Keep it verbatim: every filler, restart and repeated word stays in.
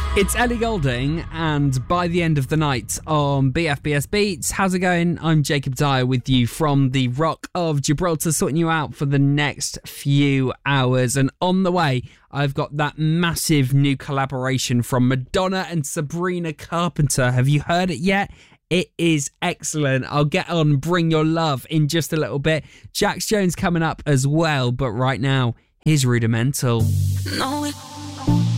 It's Ellie Goulding, and By the End of the Night on B F B S Beats. How's it going? I'm Jacob Dyer with you from the Rock of Gibraltar, sorting you out for the next few hours. And on the way, I've got that massive new collaboration from Madonna and Sabrina Carpenter. Have you heard it yet? It is excellent. I'll get on Bring Your Love in just a little bit. Jax Jones coming up as well, but right now, here's Rudimental. No, it-